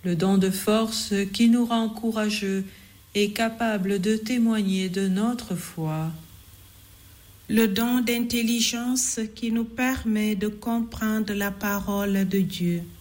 le don de force qui nous rend courageux et capables de témoigner de notre foi, le don d'intelligence qui nous permet de comprendre la parole de Dieu,